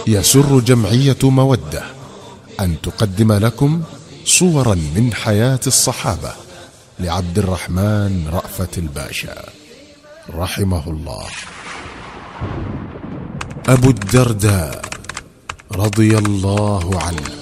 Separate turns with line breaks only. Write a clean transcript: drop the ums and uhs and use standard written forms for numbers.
يسر جمعية مودة أن تقدم لكم صورا من حياة الصحابة لعبد الرحمن رأفت الباشا رحمه الله. أبو الدرداء رضي الله عنه